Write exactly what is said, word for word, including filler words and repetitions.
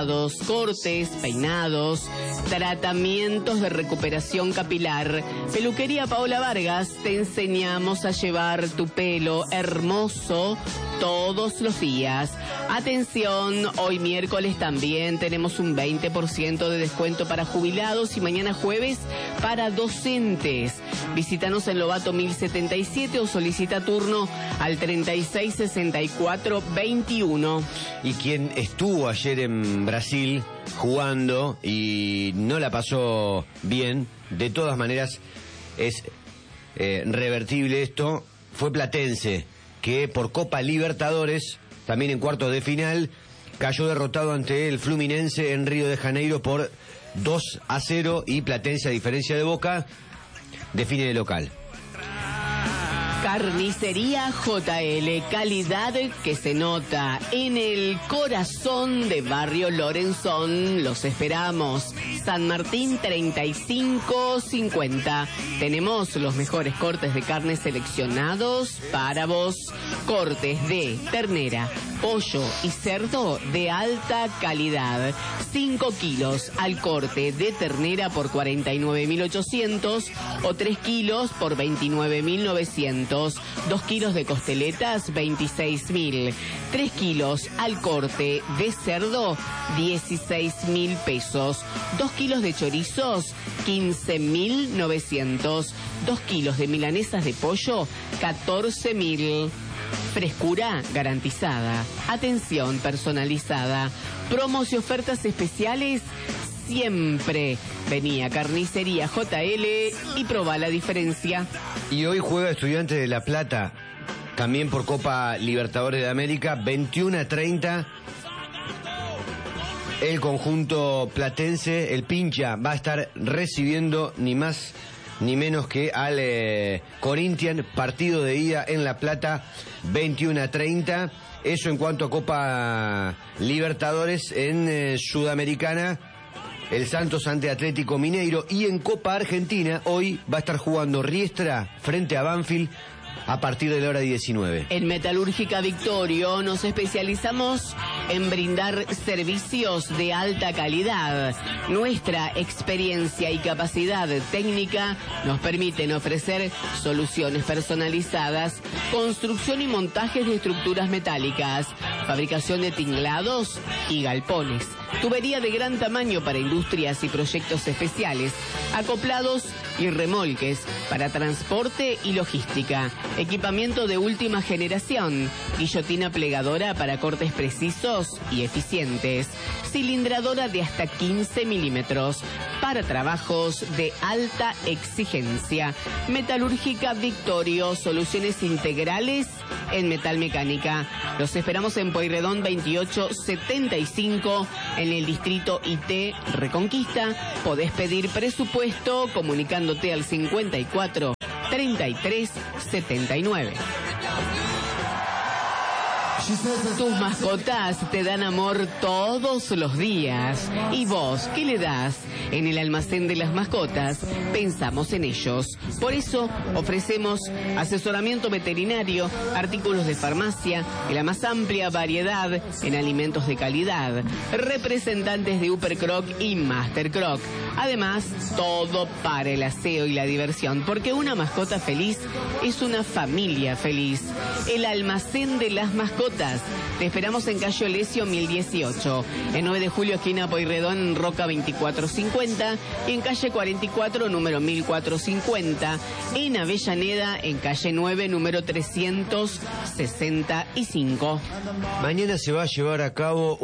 lavados, cortes, peinados, tratamientos de recuperación capilar. Peluquería Paola Vargas, te enseñamos a llevar tu pelo hermoso todos los días. Atención, hoy miércoles también tenemos un veinte por ciento de descuento para jubilados y mañana jueves para docentes. Visítanos en Lobato mil setenta y siete o solicita turno al treinta y seis sesenta y cuatro veintiuno. Y quien estuvo ayer en Brasil jugando y no la pasó bien, de todas maneras es eh, revertible esto, fue Platense, que por Copa Libertadores, también en cuartos de final, cayó derrotado ante el Fluminense en Río de Janeiro por dos a cero y Platense, a diferencia de Boca, define de local. Carnicería J L, calidad que se nota en el corazón de Barrio Lorenzón. Los esperamos. San Martín treinta y cinco cincuenta. Tenemos los mejores cortes de carne seleccionados para vos. Cortes de ternera, pollo y cerdo de alta calidad. cinco kilos al corte de ternera por cuarenta y nueve mil ochocientos o tres kilos por veintinueve mil novecientos. dos kilos de costeletas, veintiséis mil. tres kilos al corte de cerdo, dieciséis mil pesos. dos kilos de chorizos, quince mil novecientos. dos kilos de milanesas de pollo, catorce mil. Frescura garantizada. Atención personalizada. Promos y ofertas especiales siempre. Vení a Carnicería J L y probá la diferencia. Y hoy juega Estudiantes de La Plata, también por Copa Libertadores de América, veintiuno a treinta. El conjunto platense, el Pincha, va a estar recibiendo ni más ni menos que al eh, Corinthians, partido de ida en La Plata, veintiuno a treinta. Eso en cuanto a Copa Libertadores. En eh, Sudamericana, el Santos ante Atlético Mineiro. Y en Copa Argentina, hoy va a estar jugando Riestra frente a Banfield a partir de la hora diecinueve. En Metalúrgica Victorio nos especializamos en brindar servicios de alta calidad. Nuestra experiencia y capacidad técnica nos permiten ofrecer soluciones personalizadas, construcción y montajes de estructuras metálicas, fabricación de tinglados y galpones, tubería de gran tamaño para industrias y proyectos especiales, acoplados y remolques para transporte y logística, equipamiento de última generación, guillotina plegadora para cortes precisos y eficientes, cilindradora de hasta quince milímetros para trabajos de alta exigencia. Metalúrgica Victorio, soluciones integrales en metalmecánica. Los esperamos en Pueyrredón veintiocho setenta y cinco, en el distrito I T Reconquista. Podés pedir presupuesto comunicándote al cincuenta y cuatro treinta y tres setenta y nueve. Tus mascotas te dan amor todos los días. ¿Y vos qué le das? En el almacén de las mascotas pensamos en ellos. Por eso ofrecemos asesoramiento veterinario, artículos de farmacia y la más amplia variedad en alimentos de calidad. Representantes de Upper Croc y Master Croc. Además, todo para el aseo y la diversión, porque una mascota feliz es una familia feliz. El almacén de las mascotas. Te esperamos en calle Olesio mil dieciocho, en nueve de julio esquina Pueyrredón, en Roca veinticuatro cincuenta, y en calle cuarenta y cuatro número mil cuatrocientos cincuenta, en Avellaneda en calle nueve número trescientos sesenta y cinco. Mañana se va a llevar a cabo